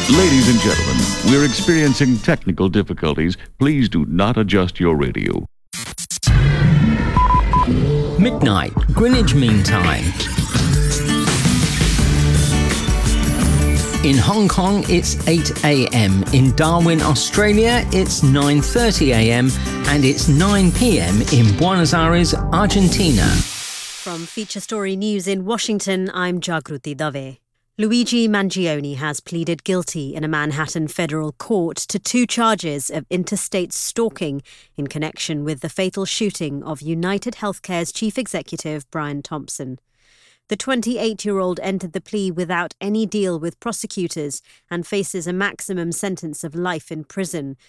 Ladies and gentlemen, we're experiencing technical difficulties. Please do not adjust your radio. Midnight, Greenwich Mean Time. In Hong Kong, it's 8 a.m. In Darwin, Australia, it's 9:30 a.m. And it's 9 p.m. in Buenos Aires, Argentina. From Feature Story News in Washington, I'm Jagruti Dave. Luigi Mangione has pleaded guilty in a Manhattan federal court to 2 charges of interstate stalking in connection with the fatal shooting of United Healthcare's chief executive, Brian Thompson. The 28-year-old entered the plea without any deal with prosecutors and faces a maximum sentence of life in prison,